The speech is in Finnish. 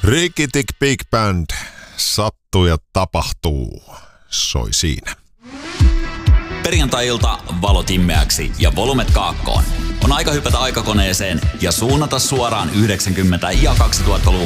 Rikitik Big Band. Sattuu ja tapahtuu. Soi siinä. Perjantai-ilta valot immeäksi ja volumet kaakkoon. On aika hypätä aikakoneeseen ja suunnata suoraan 90- ja 2000-luvun